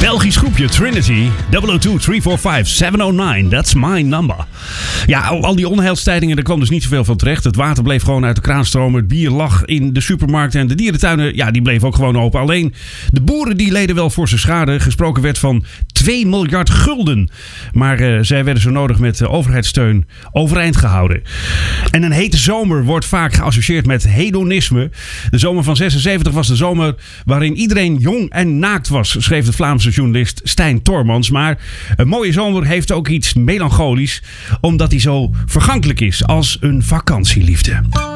Belgisch groepje Trinity, 002-345-709, that's my number. Ja, al die onheilstijdingen, daar kwam dus niet zoveel van terecht. Het water bleef gewoon uit de kraan stromen. Het bier lag in de supermarkten en de dierentuinen, ja, die bleven ook gewoon open. Alleen de boeren die leden wel forse schade. Gesproken werd van 2 miljard gulden. Maar zij werden zo nodig met overheidssteun overeind gehouden. En een hete zomer wordt vaak geassocieerd met hedonisme. De zomer van 76 was de zomer waarin iedereen jong en naakt was, schreef de Vlaamse journalist Stijn Tormans. Maar een mooie zomer heeft ook iets melancholisch, omdat hij zo vergankelijk is als een vakantieliefde.